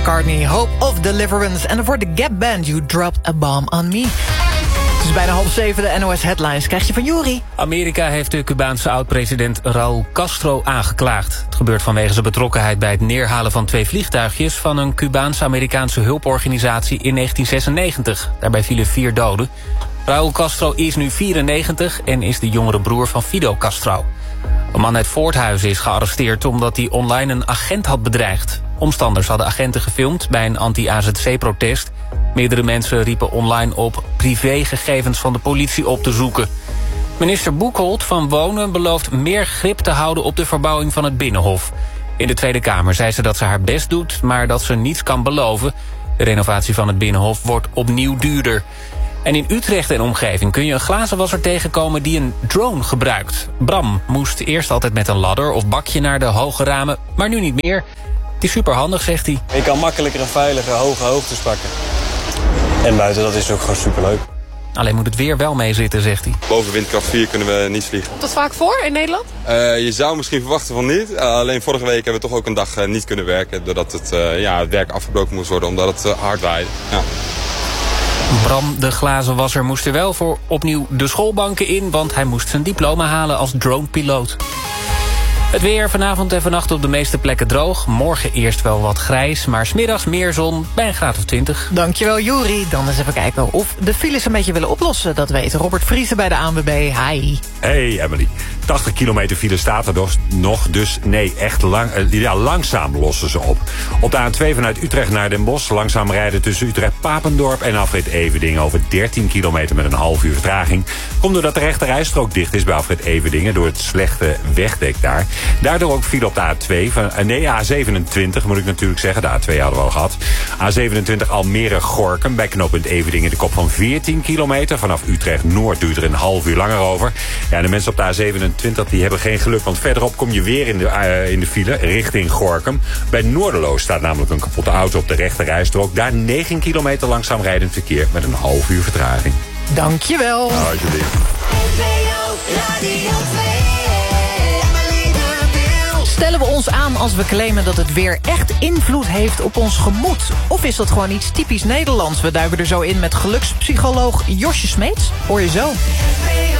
McCartney, Hope of Deliverance. En voor de Gap Band, You Dropped a Bomb on Me. Het is bijna 6:30, de NOS Headlines krijg je van Juri. Amerika heeft de Cubaanse oud-president Raúl Castro aangeklaagd. Het gebeurt vanwege zijn betrokkenheid bij het neerhalen van 2 vliegtuigjes... van een Cubaans-Amerikaanse hulporganisatie in 1996. Daarbij vielen 4 doden. Raúl Castro is nu 94 en is de jongere broer van Fidel Castro. Een man uit Voorthuizen is gearresteerd omdat hij online een agent had bedreigd. Omstanders hadden agenten gefilmd bij een anti-AZC-protest. Meerdere mensen riepen online op privégegevens van de politie op te zoeken. Minister Boekholt van Wonen belooft meer grip te houden op de verbouwing van het Binnenhof. In de Tweede Kamer zei ze dat ze haar best doet, maar dat ze niets kan beloven. De renovatie van het Binnenhof wordt opnieuw duurder. En in Utrecht en omgeving kun je een glazenwasser tegenkomen die een drone gebruikt. Bram moest eerst altijd met een ladder of bakje naar de hoge ramen, maar nu niet meer. Het is superhandig, zegt hij. Je kan makkelijker en veiliger hoge hoogtes pakken. En buiten, dat is ook gewoon superleuk. Alleen moet het weer wel meezitten, zegt hij. Boven windkracht 4 kunnen we niet vliegen. Komt dat vaak voor in Nederland? Je zou misschien verwachten van niet. Alleen vorige week hebben we toch ook een dag niet kunnen werken. Doordat het werk afgebroken moest worden omdat het hard waaide. Ja. Bram, de glazenwasser, moest er wel voor opnieuw de schoolbanken in... want hij moest zijn diploma halen als dronepiloot. Het weer vanavond en vannacht op de meeste plekken droog. Morgen eerst wel wat grijs, maar 's middags meer zon bij een graad of 20. Dankjewel, Juri. Dan eens even kijken of de files een beetje willen oplossen. Dat weet Robert Vriesen bij de ANWB. Hi. Hey Emily. 80 kilometer file staat er nog, dus nee, echt langzaam lossen ze op. Op de A2 vanuit Utrecht naar Den Bosch langzaam rijden tussen Utrecht-Papendorp en afrit Everdingen over 13 kilometer met een half uur vertraging. Komt doordat de rechterrijstrook dicht is bij afrit Everdingen door het slechte wegdek daar. Daardoor ook file op de A2, A27 moet ik natuurlijk zeggen, de A2 hadden we al gehad. A27 Almere-Gorkum bij knooppunt Everdingen de kop van 14 kilometer. Vanaf Utrecht-Noord duurt er een half uur langer over. Ja, de mensen op de A27 die hebben geen geluk, want verderop kom je weer in de file richting Gorkum. Bij Noorderloos staat namelijk een kapotte auto op de rechterrijstrook. Daar 9 kilometer langzaam rijdend verkeer met een half uur vertraging. Dankjewel. Alsjeblieft. Stellen we ons aan als we claimen dat het weer echt invloed heeft op ons gemoed? Of is dat gewoon iets typisch Nederlands? We duiken er zo in met gelukspsycholoog Josje Smeets. Hoor je zo.